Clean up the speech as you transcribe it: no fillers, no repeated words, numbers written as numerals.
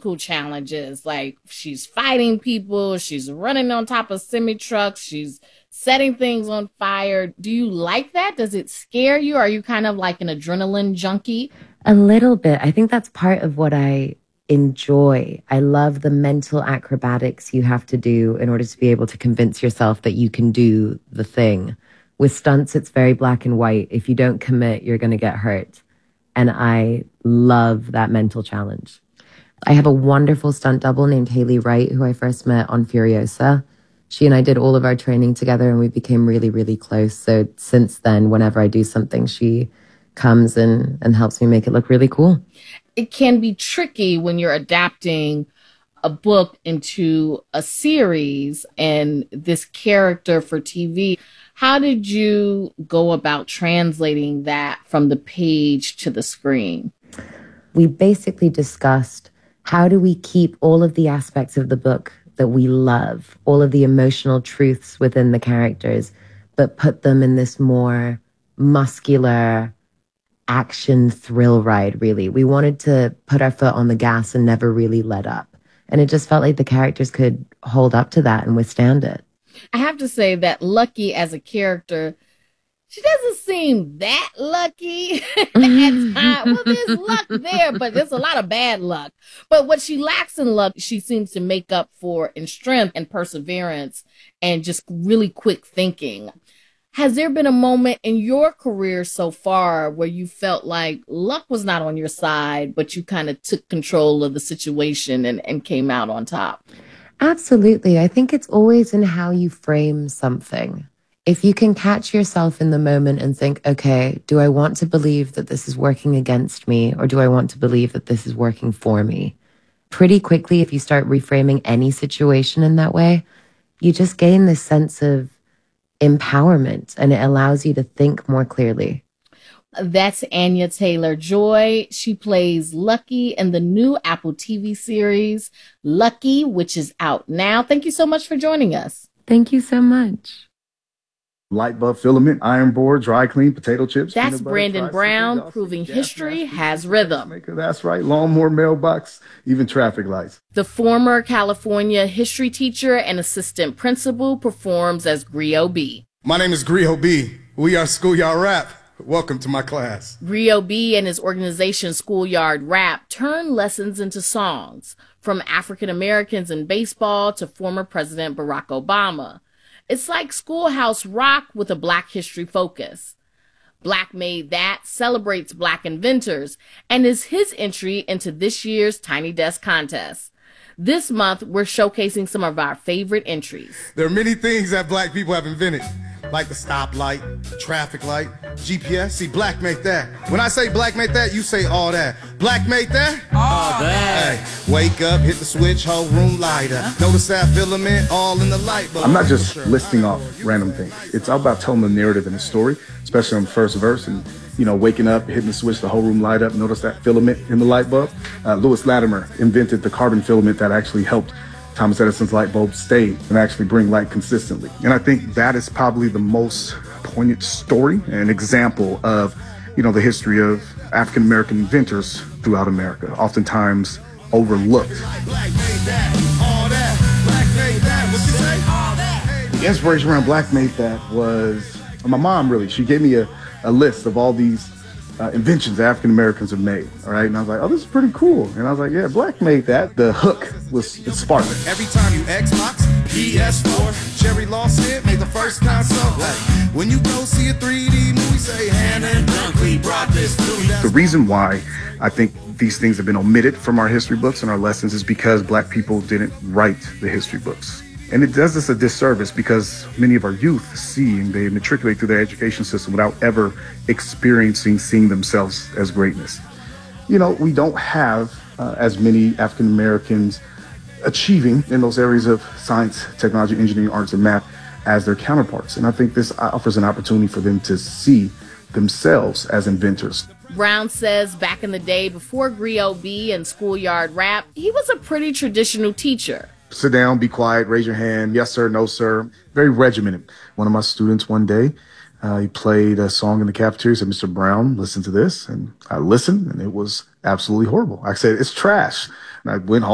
physical challenges. Like she's fighting people, she's running on top of semi trucks, she's setting things on fire. Do you like that? Does it scare you? Are you kind of like an adrenaline junkie? A little bit. I think that's part of what I enjoy. I love the mental acrobatics you have to do in order to be able to convince yourself that you can do the thing. With stunts, it's very black and white. If you don't commit, you're going to get hurt. And I love that mental challenge. I have a wonderful stunt double named Haley Wright, who I first met on Furiosa. She and I did all of our training together and we became really, really close. So since then, whenever I do something, she comes and helps me make it look really cool. It can be tricky when you're adapting a book into a series and this character for TV. How did you go about translating that from the page to the screen? We basically discussed how do we keep all of the aspects of the book that we love, all of the emotional truths within the characters, but put them in this more muscular action thrill ride, really. We wanted to put our foot on the gas and never really let up. And it just felt like the characters could hold up to that and withstand it. I have to say that Lucky as a character, she doesn't seem that lucky at times. Well, there's luck there, but there's a lot of bad luck. But what she lacks in luck, she seems to make up for in strength and perseverance and just really quick thinking. Has there been a moment in your career so far where you felt like luck was not on your side, but you kind of took control of the situation and came out on top? Absolutely. I think it's always in how you frame something. If you can catch yourself in the moment and think, okay, do I want to believe that this is working against me or do I want to believe that this is working for me? Pretty quickly, if you start reframing any situation in that way, you just gain this sense of empowerment and it allows you to think more clearly. That's Anya Taylor-Joy. She plays Lucky in the new Apple TV series, Lucky, which is out now. Thank you so much for joining us. Thank you so much. Light bulb filament, iron board, dry clean, potato chips. That's Brandon Brown proving history has rhythm. That's right. Lawnmower, mailbox, even traffic lights. The former California history teacher and assistant principal performs as Grio B. My name is Grio B. We are Schoolyard Rap. Welcome to my class. Grio B and his organization Schoolyard Rap turn lessons into songs, from African Americans in baseball to former President Barack Obama. It's like Schoolhouse Rock with a Black history focus. Black Made That celebrates Black inventors and is his entry into this year's Tiny Desk contest. This month, we're showcasing some of our favorite entries. There are many things that Black people have invented, like the stoplight, the traffic light, GPS. See, Black made that. When I say Black made that, you say all that. Black made that? All that. Hey, wake up, hit the switch, whole room light up. Notice that filament all in the light bulb. I'm not just listing off random things. It's all about telling the narrative and the story, especially on the first verse. And, you know, waking up, hitting the switch, the whole room light up. Notice that filament in the light bulb. Lewis Latimer invented the carbon filament that actually helped Thomas Edison's light bulb stay and actually bring light consistently. And I think that is probably the most poignant story and example of, you know, the history of African-American inventors throughout America, oftentimes overlooked. The inspiration around Black Made That was my mom, really. She gave me a list of all these inventions African Americans have made. All right. And I was like, oh, this is pretty cool. And I was like, yeah, Black made that. The hook was sparkling. Every time you Xbox, PS4, Jerry Lawson made the first console. Hey, when you go see a 3D movie, say Hannah and Dunkley brought this to you. The reason why I think these things have been omitted from our history books and our lessons is because Black people didn't write the history books. And it does us a disservice because many of our youth see and they matriculate through their education system without ever seeing themselves as greatness. You know, we don't have as many African Americans achieving in those areas of science, technology, engineering, arts, and math as their counterparts. And I think this offers an opportunity for them to see themselves as inventors. Brown says back in the day before Grio B and Schoolyard Rap, he was a pretty traditional teacher. Sit down, be quiet, raise your hand. Yes, sir. No, sir. Very regimented. One of my students one day, he played a song in the cafeteria, said, Mr. Brown, listen to this. And I listened, and it was absolutely horrible. I said, it's trash. And I went home.